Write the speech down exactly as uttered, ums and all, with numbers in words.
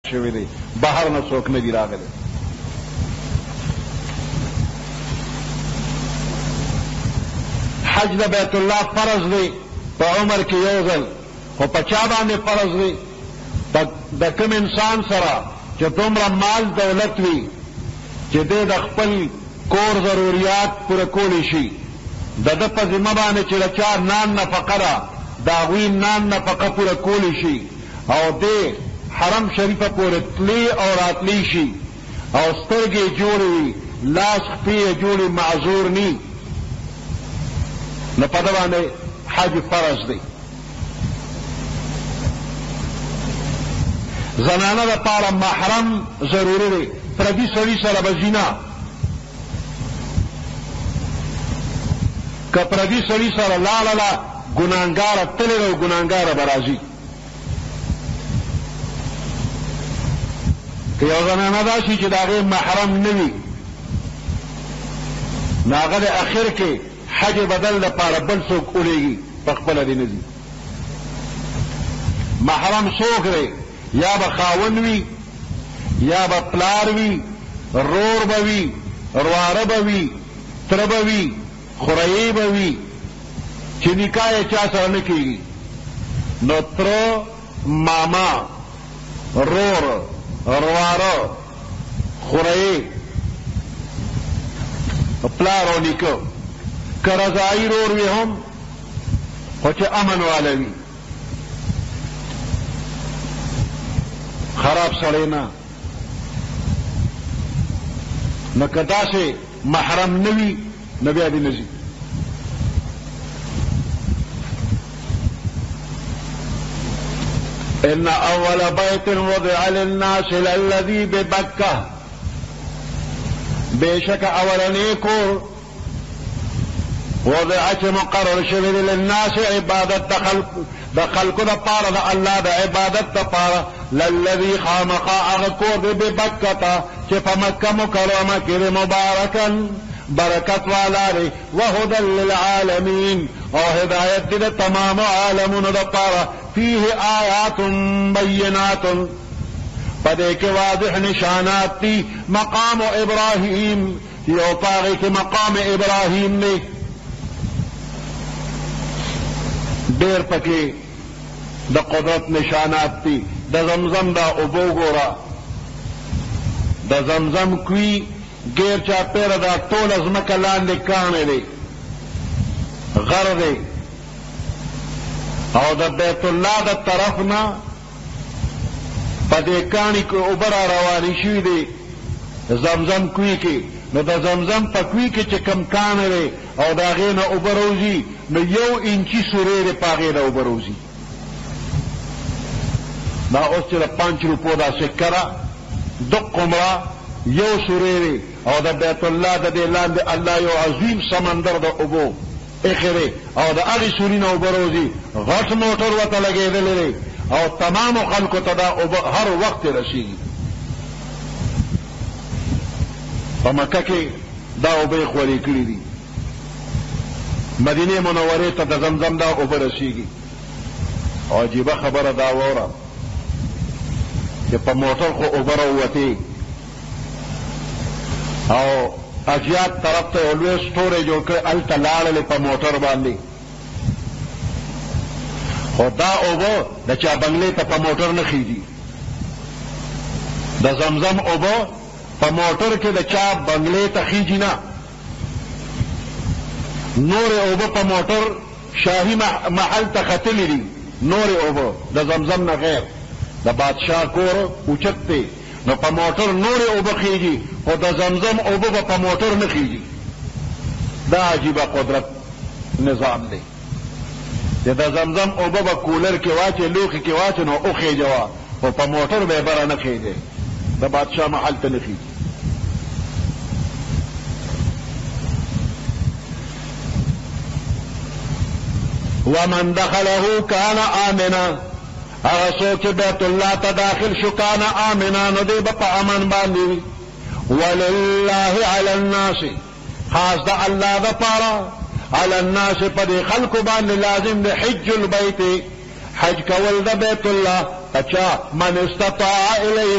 شوی دی بهر نه څوک نه دي راغلی حج د بیت الله فرض دی په عمر کې یو ځل خو په چا باندې فرض دی د کوم انسان سره چې دومره مال دولت وي چې دی د خپل کور ضروریات پوره کولی شي د ده په ذمه باندې چې د چا نان نفقه ده د هغوی نان نفقه پوره کولی شي او دی حرم شریفه پورې تلی او راتلی شي او سترګې جوړې وي لاس خپې یې جوړې معذور ني نو په ده باندې حج فرض دی زنانه دپاره محرم ضروري دی پردي سړي سره به زنا که پردي سړي سره لاړله ګناهګاره تلې ده او ګناهګاره به راځي که یو زنانه دا شي چې د هغې محرم نه وي نو هغه د اخر کې حج بدل دپاره بل څوک اولېږي په خپله دې نه ځي محرم څوک دی یا به خاون وي یا به پلار وي رور به وي رواره به وي تره به وي خورهیې به وي چې نکاح یې چا سره نه کېږي نو تره ماما رور رواره خورهیې پلار او نیکه که رضاعي رور وي هم خو چې امن واله وي خراب سړی نه نو که داسې محرم نه وي نو بیا دې نه ځي ان اول بیت وضع للناس للذي ببکه بشک اولنی کور وضع چې مقرر شوی دی للناس عبادت د خلکو دپاره د الله د عبادت دپاره للذي خامخا هغه کور دی ببکته چې په مکه مکرمه کې دی مبارکا برکت والا دی وهدى للعالمین او هدایت دی د تمام عالمونو دپاره فيه آیات بینات پدې کې واضح نشانات دي مقام ابراهیم یو پاغی کې مقام ابراهیم دی ډېر پکې د قدرت نشانات دي د زمزم دا اوبو ګوره د زمزم کوي غیر چاپیره دا ټوله ځمکه لاندې کاڼی دی غر دی او د بیت الله د طرف نه په دې کاڼي کې اوبه را روانې شوي دي زمزم کوي کې نو د زمزم په کوي کې چې کم کاڼی دی او د هغې نه اوبه روځي نو یو انچي سورې دی په هغې نه اوبه روځي دا اوس چې د پانچ روپو دا سکه ده دق عمره یو سورې دی او د بیت الله د دې لاندې الله یو عظیم سمندر د اوبو ایښی دی او د هغې سوري نه اوبه روځي غټ موټر ورته لګېدلی دی او تمامو خلکو ته دا اوبه هر وخت رسېږي په مکه کې دا اوبه یې خورې کړي دي مدینې منورې ته د زمزم دا اوبه رسېږي او عجیبه خبره دا واوره چې په موټر خو اوبه راووتې او اجیاد طرف ته یو لوی ستوری جوړ کړی هلته لاړلې په موټر باندې خو دا اوبه د چا بنګلې ته په موټر نه خېږي د زمزم اوبه په موټر کې د چا بنګلې ته خېږي نه نورې اوبه په موټر شاهي محل ته ختلې دي نورې اوبه د زمزم نه غیر د بادشاه کور اوچت دی نو په موټر نورې اوبه خېږي خو د زمزم اوبه به په موټر نه خېږي دا عجیبه قدرت نظام دی چې د زمزم اوبه به کولر کې واچې لوښي کې واچې نو وخېږه وه خو په موټر به یې بره نه خېږي د بادشاه محل ته نه خېږي ومن دخله كان آمنا هغه څوک چې بیت الله ته داخل شو کان آمنا نو دی به په امن باندې وي ولله علی الناس خاص د الله دپاره علی الناس په دې خلکو باندې لازم دی حج البیت حج کول د بیت الله اچھا من استطاع الیه